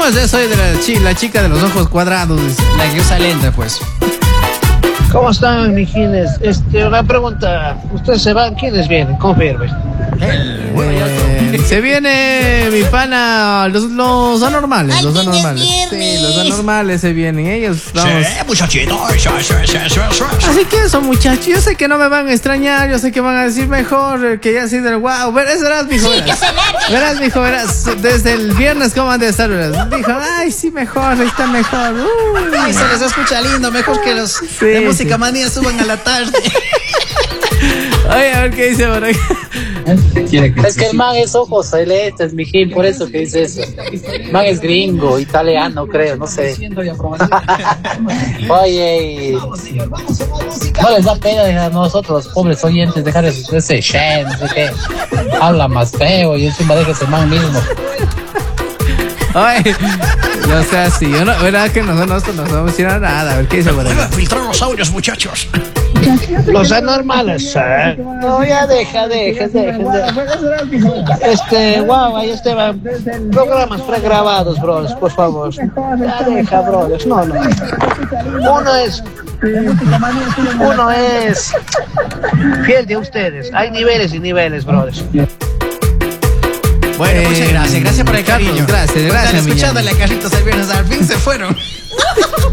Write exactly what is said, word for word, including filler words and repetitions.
sé, soy de la, chi, la chica de los ojos cuadrados. La que usa lente, pues. ¿Cómo están, mijines? Este, una pregunta. ¿Ustedes se van? ¿Quiénes vienen? Confirme. Eh, se viene mi pana, los, los anormales, los anormales. Sí, los anormales se vienen. Ellos, vamos. Sí, muchachito. Así que eso, muchachos, yo sé que no me van a extrañar, yo sé que van a decir mejor que ya ha sido el wow. Verás, verás, mijo, verás. Verás, mijo, verás. Desde el viernes, ¿cómo han de estar? Verás. Dijo, ay, sí, mejor, ahí está mejor. Uy. Ay, se les escucha lindo, mejor que los Sí, de Música sí. Manía suban a la tarde. Oye, a ver qué dice por aquí. Es que el man es ojos celestes, mijín, por eso que dice eso. El man es gringo, italiano, creo, no sé. Oye, no les da pena a nosotros, los pobres oyentes, dejar ese, ese shen, no sé qué. Habla más feo y encima deja ese man mismo. Oye, no sea así, yo no, verdad que nosotros no nos vamos a decir nada. A ver qué dice por Voy a aquí. filtrar los audios, muchachos. Los anormales, ¿eh? No, ya deja, deja, deja, deja. Este, wow, ahí estaban programas pregrabados, brothers, por favor. Ya deja, brothers. No, no. Uno es. Uno es fiel de ustedes. Hay niveles y niveles, brothers. Bueno, muchas gracias. Gracias por el Carlos, cariño. gracias, gracias, Están mi escuchando llama. la Carlitos el viernes. Al fin se fueron.